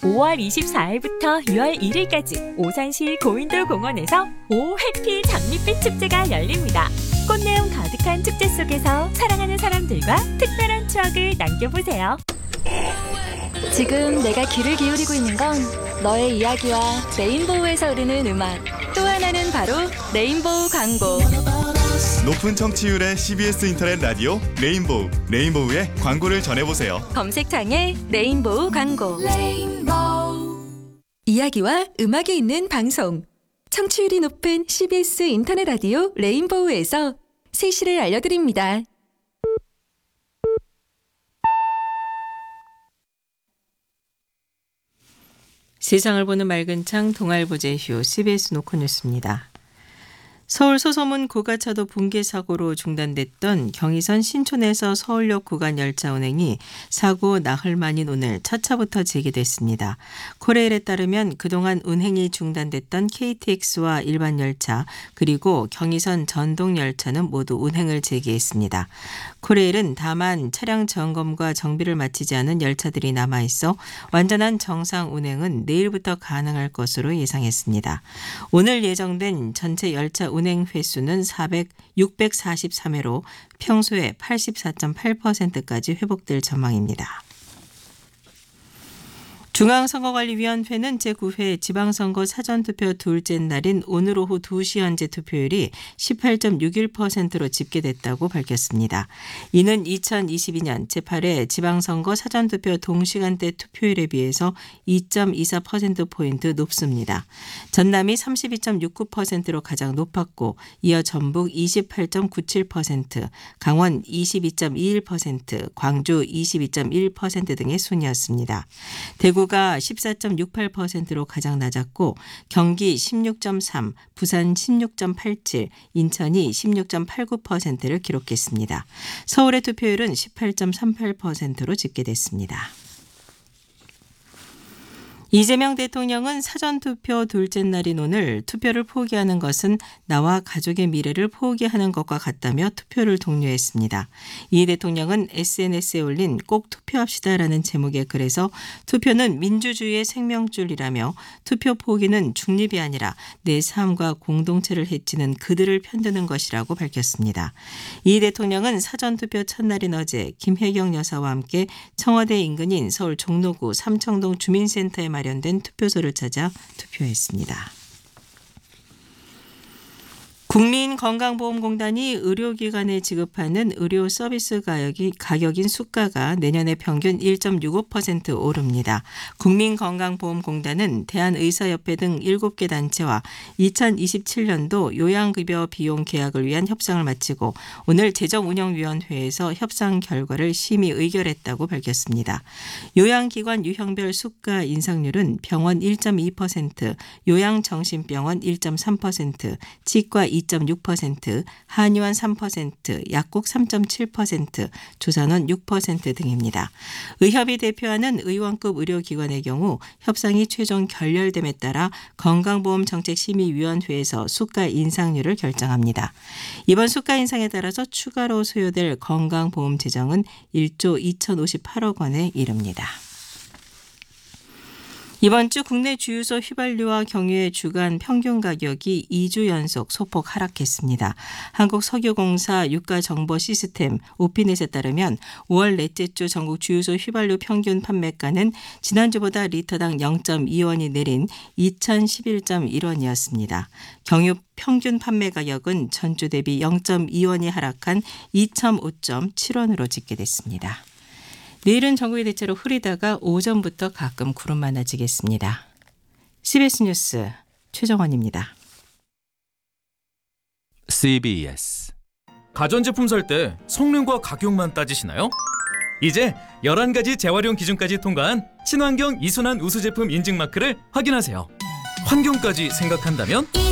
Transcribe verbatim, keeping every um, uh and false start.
오월 이십사일부터 유월 일일까지 오산시 고인돌 공원에서 오 해피 장밋빛 축제가 열립니다. 꽃내음 가득한 축제 속에서 사랑하는 사람들과 특별한 추억을 남겨보세요. 지금 내가 귀를 기울이고 있는 건 너의 이야기와 레인보우에서 흐르는 음악, 또 하나는 바로 레인보우 광고. 높은 청취율의 씨비에스 인터넷 라디오 레인보우, 레인보우의 광고를 전해보세요. 검색창에 레인보우 광고. 레인보우. 이야기와 음악이 있는 방송. 청취율이 높은 씨비에스 인터넷 라디오 레인보우에서 세시를 알려드립니다. 세상을 보는 맑은 창 동아일보제휴 씨비에스 노컷뉴스입니다. 서울 소소문 고가차도 붕괴 사고로 중단됐던 경의선 신촌에서 서울역 구간 열차 운행이 사고 나흘 만인 오늘 첫 차부터 재개됐습니다. 코레일에 따르면 그동안 운행이 중단됐던 케이티엑스와 일반 열차 그리고 경의선 전동 열차는 모두 운행을 재개했습니다. 코레일은 다만 차량 점검과 정비를 마치지 않은 열차들이 남아있어 완전한 정상 운행은 내일부터 가능할 것으로 예상했습니다. 오늘 예정된 전체 열차 운행 횟수는 육백사십삼 회로 평소의 팔십사 점 팔 퍼센트까지 회복될 전망입니다. 중앙선거관리위원회는 제구 회 지방선거 사전투표 둘째 날인 오늘 오후 두 시 현재 투표율이 십팔 점 육일 퍼센트로 집계됐다고 밝혔습니다. 이는 이천이십이 년 제팔 회 지방선거 사전투표 동시간대 투표율에 비해서 이 점 이사 퍼센트포인트 높습니다. 전남이 삼십이 점 육구 퍼센트로 가장 높았고 이어 전북 이십팔 점 구칠 퍼센트, 강원 이십이 점 이일 퍼센트, 광주 이십이 점 일 퍼센트 등의 순이었습니다. 대구 가 십사 점 육팔 퍼센트로 가장 낮았고 경기 십육 점 삼, 부산 십육 점 팔칠, 인천이 십육 점 팔구 퍼센트를 기록했습니다. 서울의 투표율은 십팔 점 삼팔 퍼센트로 집계됐습니다. 이재명 대통령은 사전투표 둘째 날인 오늘 투표를 포기하는 것은 나와 가족의 미래를 포기하는 것과 같다며 투표를 독려했습니다. 이 대통령은 에스엔에스에 올린 꼭 투표합시다라는 제목의 글에서 투표는 민주주의의 생명줄이라며 투표 포기는 중립이 아니라 내 삶과 공동체를 해치는 그들을 편드는 것이라고 밝혔습니다. 이 대통령은 사전투표 첫날인 어제 김혜경 여사와 함께 청와대 인근인 서울 종로구 삼청동 주민센터에 마련된 투표소를 찾아 투표했습니다. 국민건강보험공단이 의료기관에 지급하는 의료 서비스 가격이, 가격인 수가가 내년에 평균 일 점 육오 퍼센트 오릅니다. 국민건강보험공단은 대한의사협회 등 일곱 개 단체와 이천이십칠 년도 요양급여 비용 계약을 위한 협상을 마치고 오늘 재정운영위원회에서 협상 결과를 심의 의결했다고 밝혔습니다. 요양기관 유형별 수가 인상률은 병원 일 점 이 퍼센트, 요양정신병원 일 점 삼 퍼센트, 치과 이 점 육 퍼센트, 한의원 삼 퍼센트, 약국 삼 점 칠 퍼센트, 조산원 육 퍼센트 등입니다. 의협이 대표하는 의원급 의료기관의 경우 협상이 최종 결렬됨에 따라 건강보험정책심의위원회에서 수가 인상률을 결정합니다. 이번 수가 인상에 따라서 추가로 소요될 건강보험 재정은 일조 이천오십팔억 원에 이릅니다. 이번 주 국내 주유소 휘발유와 경유의 주간 평균 가격이 이 주 연속 소폭 하락했습니다. 한국석유공사 유가정보시스템 오피넷에 따르면 오월 넷째 주 전국 주유소 휘발유 평균 판매가는 지난주보다 리터당 영 점 이 원이 내린 이천십일 점 일 원이었습니다. 경유 평균 판매 가격은 전주 대비 영 점 이 원이 하락한 이천오 점 칠 원으로 집계됐습니다. 내일은 전국이 대체로 흐리다가 오전부터 가끔 구름 많아지겠습니다. 씨비에스 뉴스 최정원입니다. 씨비에스 가전제품 살 때 성능과 가격만 따지시나요? 이제 열한 가지 재활용 기준까지 통과한 친환경 이순환 우수 제품 인증 마크를 확인하세요. 환경까지 생각한다면